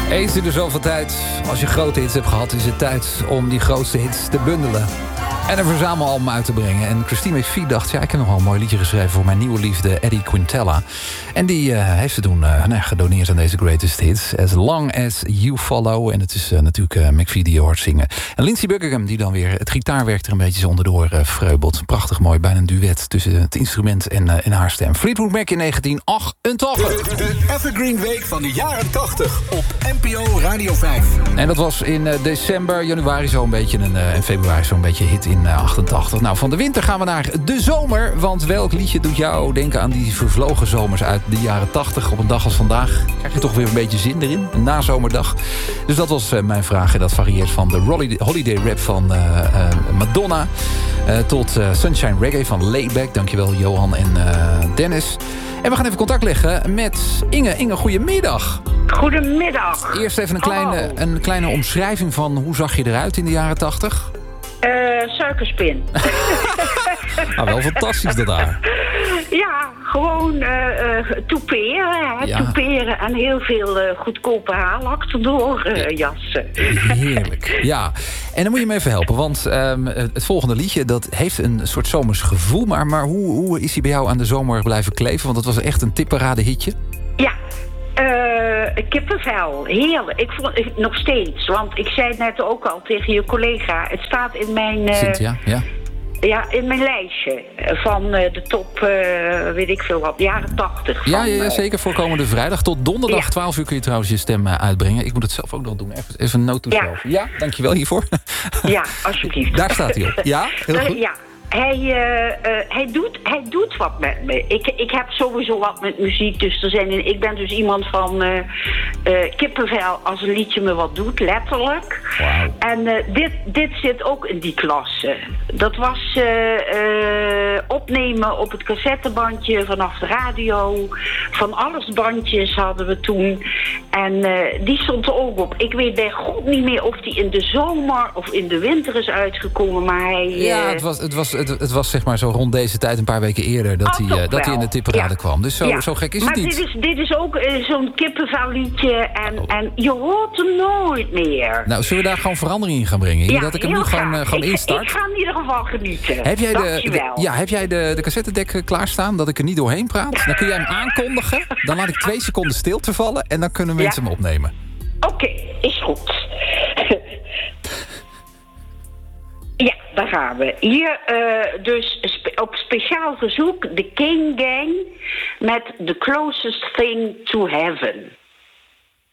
Eens in de zoveel tijd, als je grote hits hebt gehad, is het tijd om die grootste hits te bundelen. En een verzamelalbum uit te brengen. En Christine McVie dacht, ja, ik heb nog wel een mooi liedje geschreven voor mijn nieuwe liefde Eddie Quintella. En die heeft ze toen gedoneerd aan deze greatest hits. As Long As You Follow. En het is natuurlijk McVie die je hoort zingen. En Lindsey Buckingham die dan weer het gitaarwerk er een beetje zo onderdoor vreubelt. Prachtig mooi, bijna een duet tussen het instrument en haar stem. Fleetwood Mac in 1988. De Evergreen Week van de jaren 80 op NPO Radio 5. En dat was in december, januari zo'n beetje en februari zo'n beetje hit in 88. Nou, van de winter gaan we naar de zomer. Want welk liedje doet jou denken aan die vervlogen zomers uit de jaren 80? Op een dag als vandaag krijg je toch weer een beetje zin erin. Een nazomerdag. Dus dat was mijn vraag. En dat varieert van de holiday rap van Madonna tot Sunshine Reggae van Layback. Dankjewel Johan en Dennis. En we gaan even contact leggen met Inge. Inge, goedemiddag. Goedemiddag. Eerst even een kleine omschrijving van hoe zag je eruit in de jaren 80? Suikerspin. Wel fantastisch dat daar. Ja, gewoon touperen. Hè? Ja. Touperen en heel veel goedkope haarlak erdoor jassen. Heerlijk, ja. En dan moet je me even helpen, want het volgende liedje dat heeft een soort zomers gevoel. Maar hoe is hij bij jou aan de zomer blijven kleven? Want het was echt een tipperade hitje. Ja. Kippenvel, heerlijk. Ik vond het nog steeds, want ik zei het net ook al tegen je collega. Het staat in mijn... Cynthia, ja. Ja, in mijn lijstje van de top, weet ik veel wat, jaren 80. Ja, zeker voor komende vrijdag. Tot donderdag 12 uur kun je trouwens je stem uitbrengen. Ik moet het zelf ook nog doen. Even een noot toe zelf. Ja, dankjewel hiervoor. Ja, alsjeblieft. Daar staat hij op. Ja, heel goed. Ja. Hij doet wat met me. Ik heb sowieso wat met muziek. Dus ik ben dus iemand van kippenvel als een liedje me wat doet, letterlijk. Wow. En dit zit ook in die klasse. Dat was opnemen op het cassettebandje vanaf de radio. Van alles bandjes hadden we toen. En die stond er ook op. Ik weet bij God niet meer of die in de zomer of in de winter is uitgekomen. Maar hij... Ja, het was zeg maar zo rond deze tijd, een paar weken eerder, dat hij in de tipperade kwam. Dus zo gek is het niet. Maar dit is ook zo'n kippenvelliedje en je hoort hem nooit meer. Nou, zullen we daar gewoon verandering in gaan brengen? Ja, dat ik hem nu gewoon instart? Ik ga in ieder geval genieten. Heb jij de cassettedek klaarstaan, dat ik er niet doorheen praat? Dan kun jij hem aankondigen, dan laat ik 2 seconden stilte vallen en dan kunnen mensen hem opnemen. Oké, is goed. Ja, daar gaan we. Hier dus op speciaal verzoek de King Gang met The Closest Thing to Heaven.